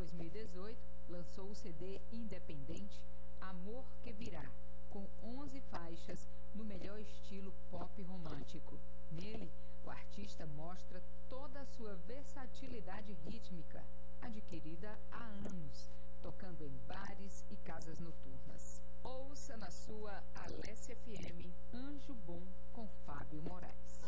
2018, lançou o CD independente Amor Que Virá, com 11 faixas no melhor estilo pop romântico. Nele, o artista mostra toda a sua versatilidade rítmica, adquirida há anos, tocando em bares e casas noturnas. Ouça na sua Alessia FM Anjo Bom com Fábio Moraes.